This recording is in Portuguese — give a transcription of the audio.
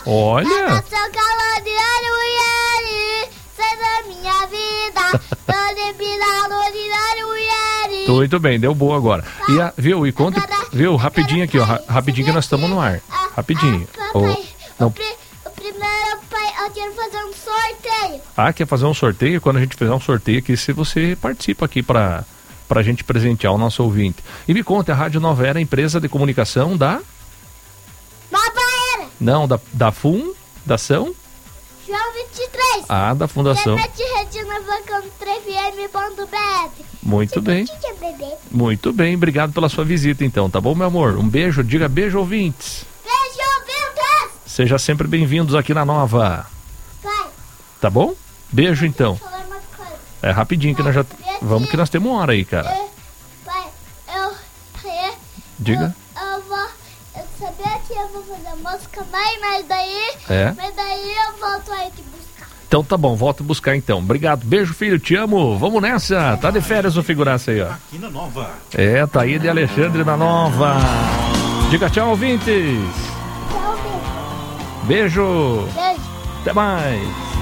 Olha! Eu sou caloriano, sai da minha vida. Muito bem, deu boa agora. Viu? E conta, viu? Rapidinho aqui, ó. Rapidinho que nós estamos no ar. Rapidinho. Papai, o primeiro, pai, eu quero fazer um sorteio. Quer fazer um sorteio? Quando a gente fizer um sorteio aqui, se você participa aqui pra gente presentear o nosso ouvinte. E me conta, a Rádio Nova Era, empresa de comunicação da... Nova Era. Não, da Fundação? João 23. Da Fundação. Muito bem. Muito bem, obrigado pela sua visita então, tá bom, meu amor? Um beijo, diga beijo, ouvintes. Beijo, ouvintes. Seja sempre bem-vindos aqui na Nova. Pai. Tá bom? Beijo então. Vou falar uma coisa. É rapidinho que nós já... Vamos que nós temos uma hora aí, cara. Pai, Diga. Eu sabia que eu vou fazer música, mas daí eu volto aí te buscar. Então tá bom, volto buscar então. Obrigado, beijo filho, te amo. Vamos nessa. Tá de férias o figuraça aí, ó. Aqui na Nova. Tá aí de Alexandre na Nova. Diga tchau, ouvintes. Tchau, Beijo. beijo. Até mais.